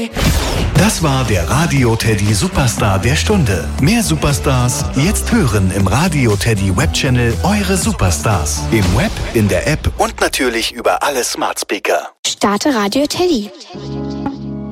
Teddy. Das war der Radio Teddy Superstar der Stunde. Mehr Superstars jetzt hören im Radio Teddy Webchannel Eure Superstars. Im Web, in der App und natürlich über alle Smart Speaker. Starte Radio Teddy.